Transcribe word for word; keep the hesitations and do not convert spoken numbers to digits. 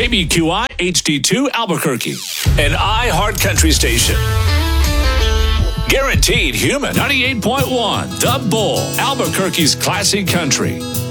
B Q I H D two Albuquerque, an iHeart Country station. Guaranteed Human ninety-eight point one, The Bull, Albuquerque's classic country.